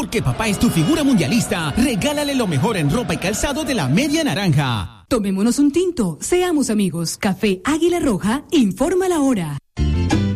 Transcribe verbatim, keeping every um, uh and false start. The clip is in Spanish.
Porque papá es tu figura mundialista, regálale lo mejor en ropa y calzado de la Media Naranja. Tomémonos un tinto, seamos amigos. Café Águila Roja, informa la hora.